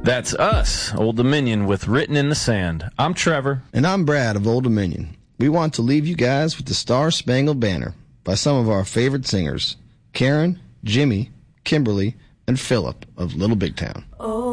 That's us, Old Dominion, with Written in the Sand. I'm Trevor. And I'm Brad of Old Dominion. We want to leave you guys with the Star Spangled Banner by some of our favorite singers, Karen, Jimmy, Kimberly, and Philip of Little Big Town.